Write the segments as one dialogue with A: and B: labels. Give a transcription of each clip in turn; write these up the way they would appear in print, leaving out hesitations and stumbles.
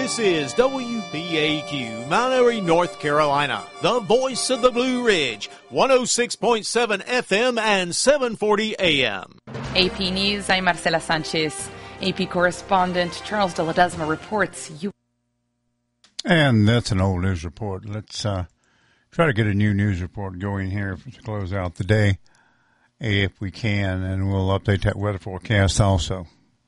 A: This is WPAQ, Mount Airy, North Carolina, the voice of the Blue Ridge, 106.7 FM and 740 AM.
B: AP News, I'm Marcela Sanchez. AP correspondent Charles de Ledesma reports.
C: And that's an old news report. Let's try to get a new news report going here to close out the day, if we can, and we'll update that weather forecast also.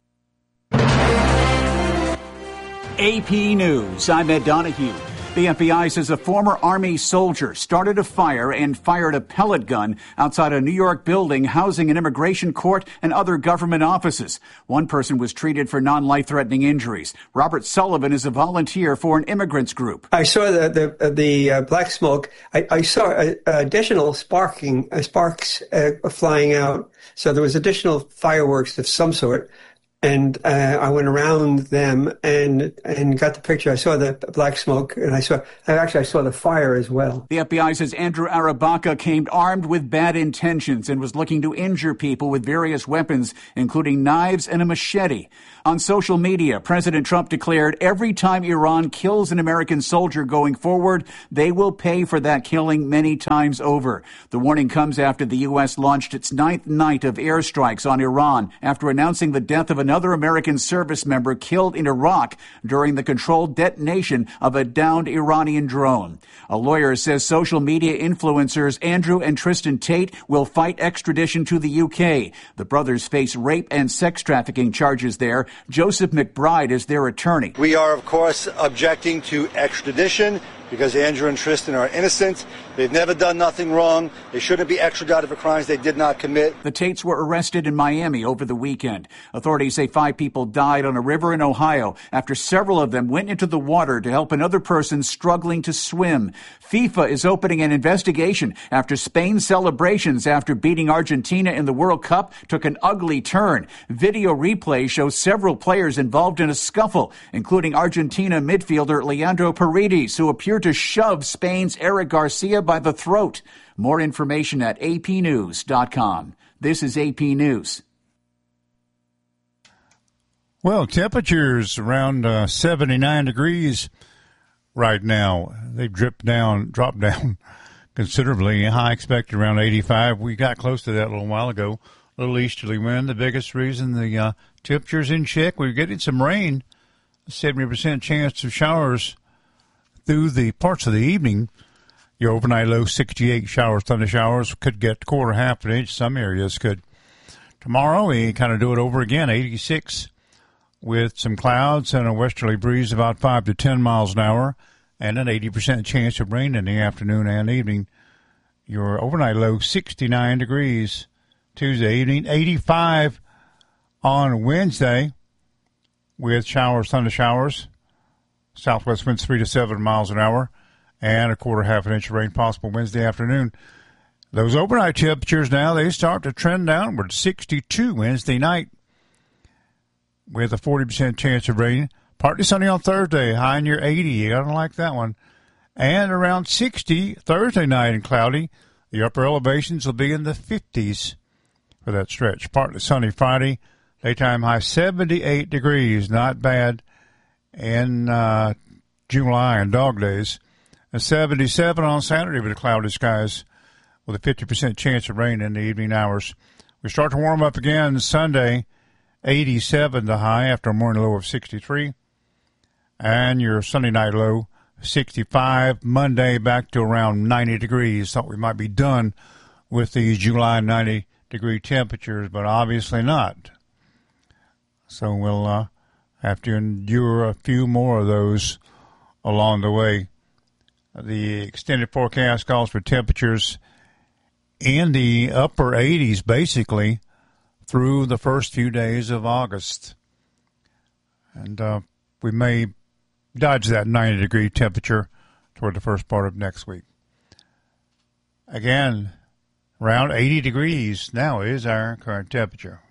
D: AP News, I'm Ed Donahue. The FBI says a former Army soldier started a fire and fired a pellet gun outside a New York building housing an immigration court and other government offices. One person was treated for non-life-threatening injuries. Robert Sullivan is a volunteer for an immigrants group.
E: I saw the black smoke. I saw additional sparks flying out. So there was additional fireworks of some sort. And I went around them and got the picture. I saw the black smoke, and I saw the fire as well.
D: The FBI says Andrew Arabaka came armed with bad intentions and was looking to injure people with various weapons, including knives and a machete. On social media, President Trump declared every time Iran kills an American soldier going forward, they will pay for that killing many times over. The warning comes after the U.S. launched its 9th night of airstrikes on Iran after announcing the death of another American service member killed in Iraq during the controlled detonation of a downed Iranian drone. A lawyer says social media influencers Andrew and Tristan Tate will fight extradition to the U.K. The brothers face rape and sex trafficking charges there. Joseph McBride is their attorney.
F: We are, of course, objecting to extradition because Andrew and Tristan are innocent. They've never done nothing wrong. They shouldn't be extradited for crimes they did not commit.
D: The Tates were arrested in Miami over the weekend. Authorities say 5 people died on a river in Ohio after several of them went into the water to help another person struggling to swim. FIFA is opening an investigation after Spain's celebrations after beating Argentina in the World Cup took an ugly turn. Video replay shows several players involved in a scuffle, including Argentina midfielder Leandro Paredes, who appeared to shove Spain's Eric Garcia by the throat. More information at apnews.com. This is AP News.
C: Well, temperatures around 79 degrees right now. They've dropped down considerably. High expected around 85. We got close to that a little while ago. A little easterly wind. The biggest reason the temperature's in check. We're getting some rain. 70% chance of showers through the parts of the evening. Your overnight low 68 showers, thunder showers could get quarter, half an inch. Some areas could. Tomorrow we kind of do it over again. 86 with some clouds and a westerly breeze about 5 to 10 miles an hour and an 80% chance of rain in the afternoon and evening. Your overnight low 69 degrees. Tuesday evening 85 on Wednesday with showers, thunder showers. Southwest winds 3 to 7 miles an hour and a quarter, half an inch of rain possible Wednesday afternoon. Those overnight temperatures now, they start to trend downward. 62 Wednesday night with a 40% chance of rain. Partly sunny on Thursday, high near 80. You got to like that one. And around 60 Thursday night and cloudy. The upper elevations will be in the 50s for that stretch. Partly sunny Friday. Daytime high 78 degrees. Not bad. In July and dog days. And 77 on Saturday with the cloudy skies with a 50% chance of rain in the evening hours. We start to warm up again Sunday, 87 the high after a morning low of 63. And your Sunday night low, 65. Monday back to around 90 degrees. Thought we might be done with these July 90-degree temperatures, but obviously not. So we'll have to endure a few more of those along the way. The extended forecast calls for temperatures in the upper 80s, basically, through the first few days of August. And we may dodge that 90-degree temperature toward the first part of next week. Again, around 80 degrees now is our current temperature.